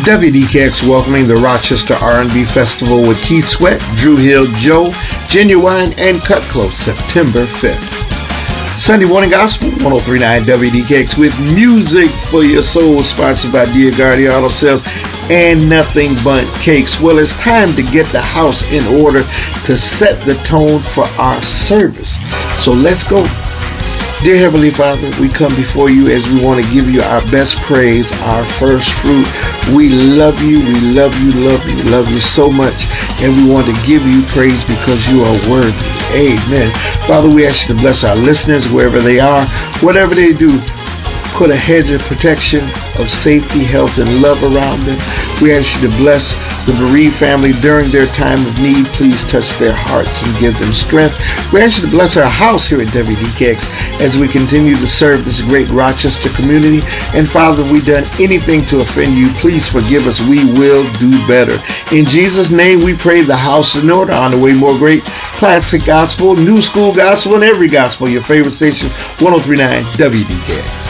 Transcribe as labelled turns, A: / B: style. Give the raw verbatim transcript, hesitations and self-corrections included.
A: W D K X welcoming the Rochester R and B Festival with Keith Sweat, Drew Hill, Joe, Genuine, and Cut Close, September fifth. Sunday Morning Gospel, one oh three point nine W D K X with Music for Your Soul, sponsored by Dia Guardi Auto Sales and Nothing But Cakes. Well, it's time to get the house in order to set the tone for our service. So let's go. Dear Heavenly Father, we come before you as we want to give you our best praise, our first fruit. We love you, we love you, love you, love you so much, and we want to give you praise because you are worthy. Amen. Father, we ask you to bless our listeners wherever they are, whatever they do. Put a hedge of protection of safety, health, and love around them. We ask you to bless the bereaved family during their time of need. Please touch their hearts and give them strength. We ask you to bless our house here at W D K X as we continue to serve this great Rochester community. And Father, if we've done anything to offend you, please forgive us. We will do better. In Jesus' name, we pray the house in order. On the way, more great classic gospel, new school gospel, and every gospel. Your favorite station, one oh three point nine W D K X.